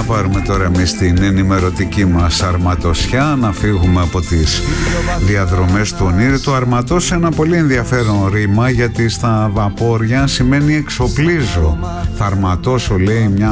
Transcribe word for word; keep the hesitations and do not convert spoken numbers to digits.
πάρουμε τώρα εμείς την ενημερωτική μας αρματοσιά, να φύγουμε από τις διαδρομές του ονείρου. Το αρματός, ένα πολύ ενδιαφέρον ρήμα, γιατί στα βαπόρια σημαίνει εξοπλίζω. Θα αρματώσω, λέει, μια